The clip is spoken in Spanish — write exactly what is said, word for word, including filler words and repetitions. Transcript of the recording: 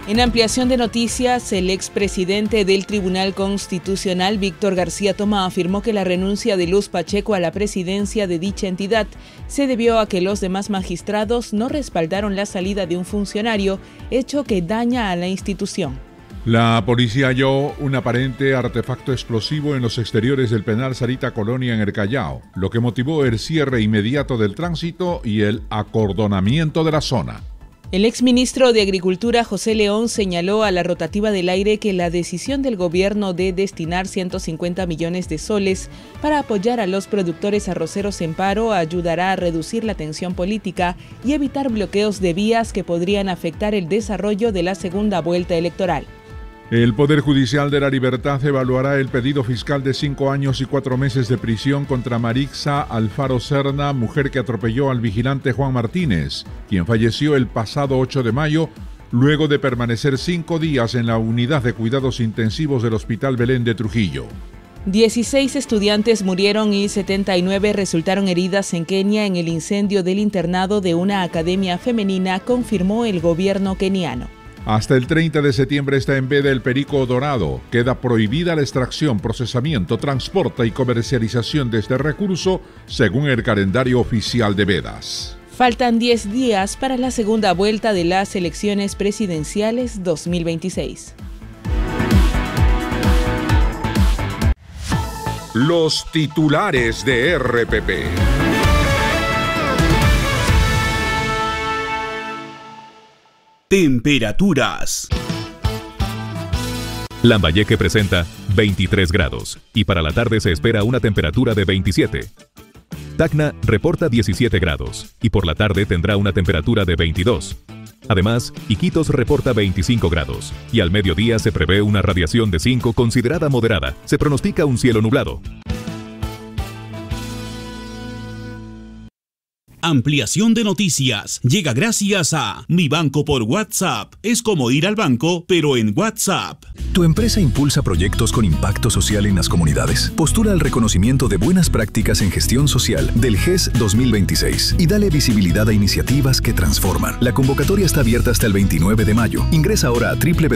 En ampliación de noticias, el expresidente del Tribunal Constitucional, Víctor García Tomá, afirmó que la renuncia de Luz Pacheco a la presidencia de dicha entidad se debió a que los demás magistrados no respaldaron la salida de un funcionario, hecho que daña a la institución. La policía halló un aparente artefacto explosivo en los exteriores del penal Sarita Colonia en el Callao, lo que motivó el cierre inmediato del tránsito y el acordonamiento de la zona. El exministro de Agricultura, José León, señaló a la rotativa del aire que la decisión del gobierno de destinar ciento cincuenta millones de soles para apoyar a los productores arroceros en paro ayudará a reducir la tensión política y evitar bloqueos de vías que podrían afectar el desarrollo de la segunda vuelta electoral. El Poder Judicial de la Libertad evaluará el pedido fiscal de cinco años y cuatro meses de prisión contra Marixa Alfaro Serna, mujer que atropelló al vigilante Juan Martínez, quien falleció el pasado ocho de mayo, luego de permanecer cinco días en la unidad de cuidados intensivos del Hospital Belén de Trujillo. dieciséis estudiantes murieron y setenta y nueve resultaron heridas en Kenia en el incendio del internado de una academia femenina, confirmó el gobierno keniano. Hasta el treinta de septiembre está en veda el perico dorado. Queda prohibida la extracción, procesamiento, transporte y comercialización de este recurso, según el calendario oficial de vedas. Faltan diez días para la segunda vuelta de las elecciones presidenciales dos mil veintiséis. Los titulares de R P P. Temperaturas. Lambayeque presenta veintitrés grados y para la tarde se espera una temperatura de veintisiete. Tacna reporta diecisiete grados y por la tarde tendrá una temperatura de veintidós. Además, Iquitos reporta veinticinco grados y al mediodía se prevé una radiación de cinco considerada moderada. Se pronostica un cielo nublado. Ampliación de noticias llega gracias a Mi Banco por WhatsApp. Es como ir al banco, pero en WhatsApp. ¿Tu empresa impulsa proyectos con impacto social en las comunidades? Postula al reconocimiento de buenas prácticas en gestión social del G E S dos mil veintiséis y dale visibilidad a iniciativas que transforman. La convocatoria está abierta hasta el veintinueve de mayo. Ingresa ahora a doble u doble u doble u punto